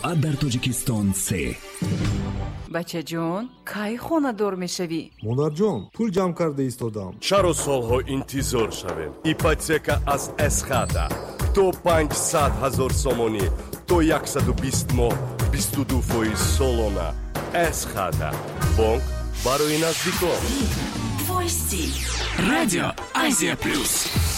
فقط در تاجیکستان 3. بچه جون کی خونه دور میشوی؟ مادر جان پول جمع کرده ایستادم. چرا سالها انتظار شویم؟ ایپاتека از اسخاتا تو 500,000 сомонӣ то 120 моҳ 22% солона. اسخاتا бонк барои наздикон. Радио Азия Плюс.